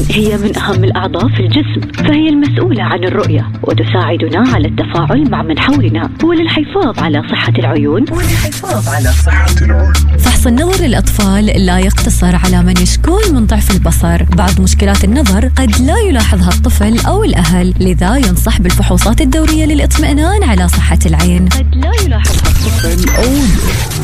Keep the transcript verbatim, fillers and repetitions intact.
هي من أهم الأعضاء في الجسم، فهي المسؤولة عن الرؤية وتساعدنا على التفاعل مع من حولنا وللحفاظ على صحة العيون وللحفاظ على صحة العيون. فحص النظر للأطفال لا يقتصر على من يشكون من ضعف البصر. بعض مشكلات النظر قد لا يلاحظها الطفل أو الأهل، لذا ينصح بالفحوصات الدورية للإطمئنان على صحة العين. قد لا يلاحظها الطفل أو